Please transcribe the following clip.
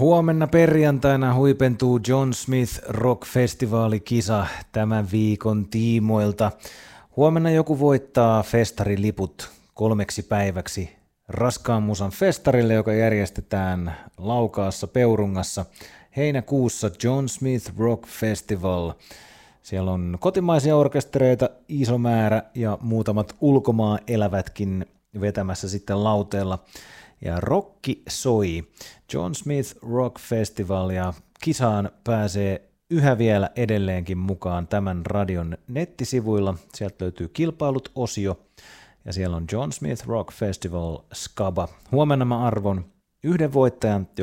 Huomenna perjantaina huipentuu John Smith Rock-festivaalikisa tämän viikon tiimoilta. Huomenna joku voittaa festariliput 3 päiväksi raskaan musan festarille, joka järjestetään Laukaassa Peurungassa heinäkuussa. John Smith Rock Festival. Siellä on kotimaisia orkestereita iso määrä ja muutamat ulkomaan elävätkin vetämässä sitten lauteella. Ja rokki soi. John Smith Rock Festival, ja kisaan pääsee yhä vielä edelleenkin mukaan tämän radion nettisivuilla. Sieltä löytyy kilpailut-osio ja siellä on John Smith Rock Festival Skaba. Huomenna mä arvon yhden voittajan,